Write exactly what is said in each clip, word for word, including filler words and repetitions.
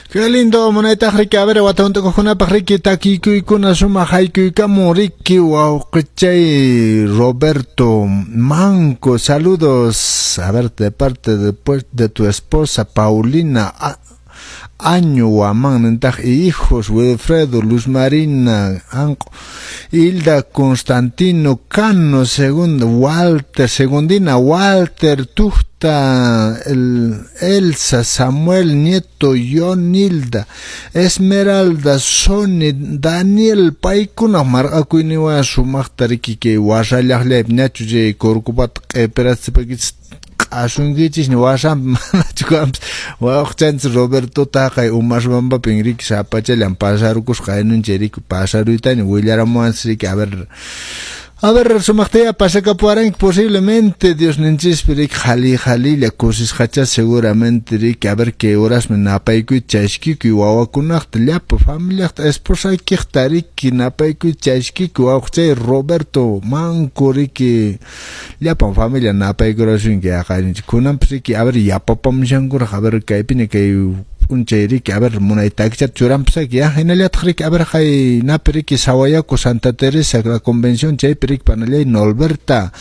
Qué lindo, moneta rique, a ver, guatonte cojuna pa rique, taki kuikuna suma haiku kamuriki, wow, quechay, Roberto Manco, saludos, a ver, de parte de, pues, de tu esposa Paulina, a, Año Guamán, y hijos, Wilfredo, Luz Marina, Anco, Hilda, Constantino, Cano, segundo, Walter, Segundina, Walter, Tusta, el, Elsa, Samuel, Nieto, John, Hilda, Esmeralda, Sony, Daniel, Paikuna, Marcacuiniwa, Sumachtariki, que Washalach, Nachuye, Corcubat, Perazipakis, Asungichis ni wasam chukams waqchans Roberto taqay umashbamba pingrik sapachalan pasarukus qaynun cherik pasaruitani willaramuansrik a ver a ver sumaqtea pasakapuaran posiblemente Dios ninchis pirik jali jali la cosis hacha seguramente rik a ver qué horas me napayku chashki ki wawakunaq tlap familia esposa kiqtarik napayku chashki ki waqchay Roberto Manco rik llapan familia napayku rasunki aqarin kunan psiki a ver yapapam shangur a ver kaypini kay unchayrik a ver munaytakchat churanpsak ya hinallatrik a ver hay napirik Sawayaco Santa Teresa la convención chay pirik panallay Norberta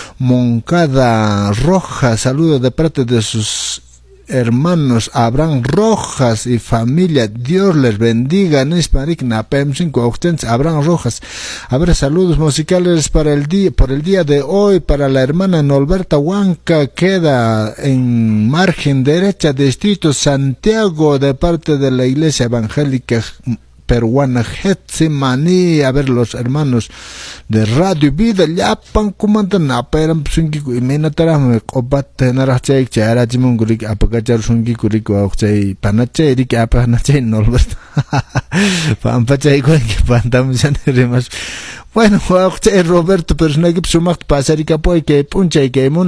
Moncada Rojas, saludos de parte de sus hermanos Abraham Rojas y familia, Dios les bendiga. Nisparik Napem cinco Abraham Rojas. A ver, saludos musicales para el día, por el día de hoy para la hermana Norberta Huanca, queda en margen derecha, distrito Santiago, de parte de la iglesia evangélica peruana Getsemani. A ver, los hermanos de Radio Vida llapan kumantan aperam sungi imenatara obat narachai chara jimungurik apagachar sungi kurik waqchay panachay rik apanachay Norberta pampachay kurik pantamsan remas. Bueno, waqchay Roberto personagi sumaq pasarika poy que punchay que